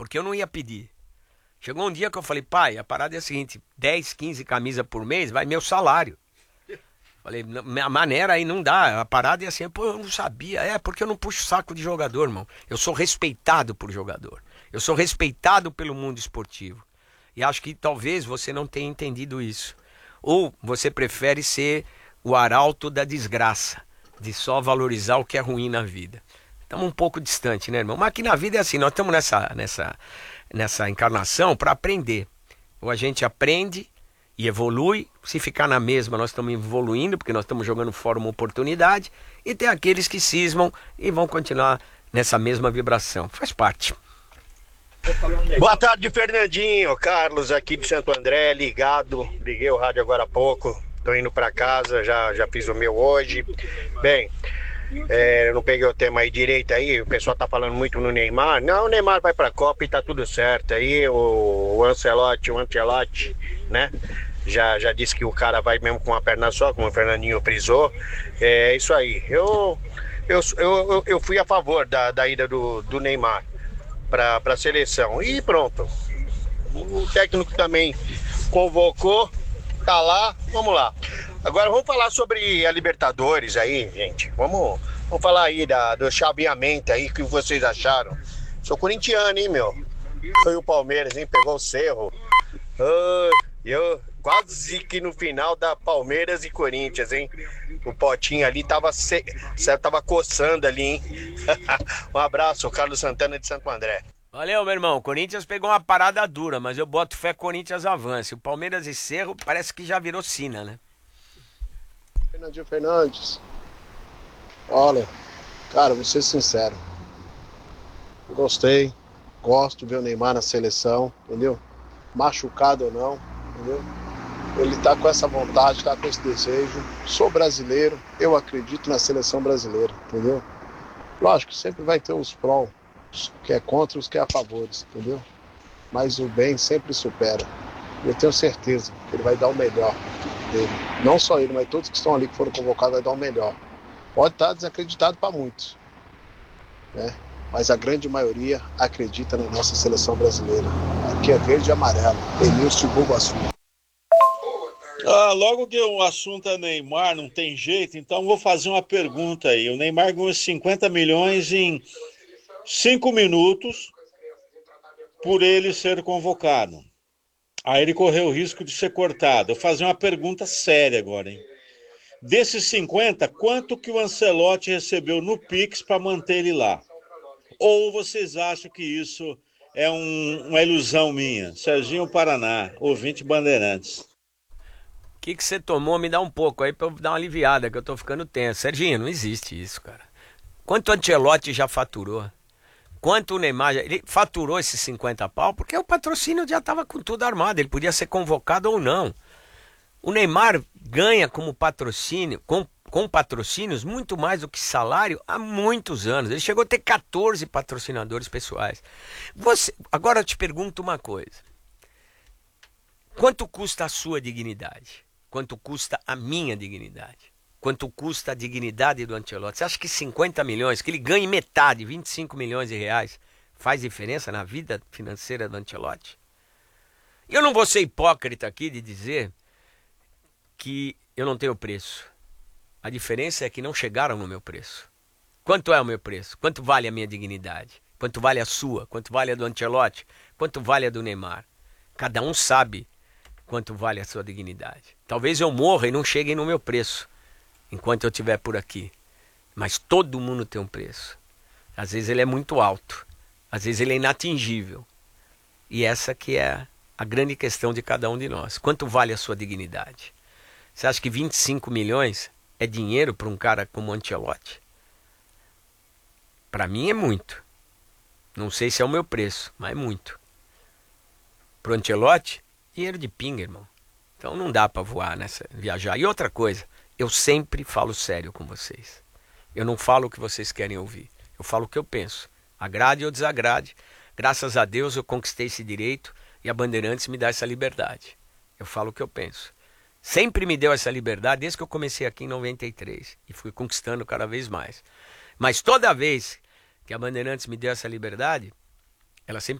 porque eu não ia pedir. Chegou um dia que eu falei, pai, a parada é a seguinte, 10, 15 camisas por mês vai meu salário. Falei, a maneira aí não dá, a parada é assim, pô, eu não sabia. Porque eu não puxo saco de jogador, irmão. Eu sou respeitado por jogador. Eu sou respeitado pelo mundo esportivo. E acho que talvez você não tenha entendido isso. Ou você prefere ser o arauto da desgraça, de só valorizar o que é ruim na vida. Estamos um pouco distante, né, irmão? Mas aqui na vida é assim, nós estamos nessa encarnação para aprender. Ou a gente aprende e evolui. Se ficar na mesma, nós estamos evoluindo, porque nós estamos jogando fora uma oportunidade. E tem aqueles que cismam e vão continuar nessa mesma vibração. Faz parte. Boa tarde, Fernandinho. Carlos aqui de Santo André, ligado. Liguei o rádio agora há pouco. Tô indo para casa, já fiz o meu hoje. Bem, eu não peguei o tema aí direito aí. O pessoal tá falando muito no Neymar. Não, o Neymar vai pra Copa e tá tudo certo. Aí o Ancelotti, né? Já disse que o cara vai mesmo com uma perna só, como o Fernandinho frisou. É isso aí. Eu fui a favor da ida do Neymar para a seleção. E pronto. O técnico também convocou, tá lá, vamos lá. Agora vamos falar sobre a Libertadores aí, gente. Vamos falar aí do chaveamento aí, o que vocês acharam. Sou corintiano, hein, meu? Foi o Palmeiras, hein? Pegou o Cerro. Eu quase que no final da Palmeiras e Corinthians, hein? O potinho ali tava coçando ali, hein? Um abraço, Carlos Santana de Santo André. Valeu, meu irmão. O Corinthians pegou uma parada dura, mas eu boto fé que o Corinthians avance. O Palmeiras e Cerro parece que já virou sina, né? Fernandinho Fernandes. Olha, cara, vou ser sincero. Gostei. Gosto de ver o Neymar na seleção, entendeu? Machucado ou não, entendeu? Ele tá com essa vontade, tá com esse desejo. Sou brasileiro, eu acredito na seleção brasileira, entendeu? Lógico, sempre vai ter os pró, os que é contra e os que é a favor, entendeu? Mas o bem sempre supera. Eu tenho certeza que ele vai dar o melhor dele. Não só ele, mas todos que estão ali que foram convocados vai dar o melhor. Pode estar desacreditado para muitos, né? Mas a grande maioria acredita na nossa seleção brasileira. Aqui é verde e amarelo. Denilson de Bugaçu. Logo que o assunto é Neymar, não tem jeito, então vou fazer uma pergunta aí. O Neymar ganhou 50 milhões em 5 minutos por ele ser convocado. Aí ele correu o risco de ser cortado. Eu vou fazer uma pergunta séria agora, hein? Desses 50, quanto que o Ancelotti recebeu no Pix para manter ele lá? Ou vocês acham que isso é uma ilusão minha? Serginho Paraná, ouvinte Bandeirantes. O que você tomou? Me dá um pouco aí pra eu dar uma aliviada, que eu tô ficando tenso. Serginho, não existe isso, cara. Quanto o Ancelotti já faturou? Quanto o Neymar ele faturou esses 50 pau? Porque o patrocínio já tava com tudo armado. Ele podia ser convocado ou não. O Neymar ganha como patrocínio, com patrocínios, muito mais do que salário há muitos anos. Ele chegou a ter 14 patrocinadores pessoais. Agora eu te pergunto uma coisa. Quanto custa a sua dignidade? Quanto custa a minha dignidade? Quanto custa a dignidade do Ancelotti? Você acha que 50 milhões, que ele ganhe metade, 25 milhões de reais, faz diferença na vida financeira do Ancelotti? Eu não vou ser hipócrita aqui de dizer que eu não tenho preço. A diferença é que não chegaram no meu preço. Quanto é o meu preço? Quanto vale a minha dignidade? Quanto vale a sua? Quanto vale a do Ancelotti? Quanto vale a do Neymar? Cada um sabe quanto vale a sua dignidade. Talvez eu morra e não cheguem no meu preço enquanto eu estiver por aqui. Mas todo mundo tem um preço. Às vezes ele é muito alto. Às vezes ele é inatingível. E essa que é a grande questão de cada um de nós. Quanto vale a sua dignidade? Você acha que 25 milhões é dinheiro para um cara como o Ancelotti? Para mim é muito. Não sei se é o meu preço, mas é muito. Para o Ancelotti, dinheiro de pinga, irmão. Então não dá para viajar. E outra coisa, eu sempre falo sério com vocês. Eu não falo o que vocês querem ouvir. Eu falo o que eu penso. Agrade ou desagrade. Graças a Deus eu conquistei esse direito e a Bandeirantes me dá essa liberdade. Eu falo o que eu penso. Sempre me deu essa liberdade desde que eu comecei aqui em 93 e fui conquistando cada vez mais. Mas toda vez que a Bandeirantes me deu essa liberdade, ela sempre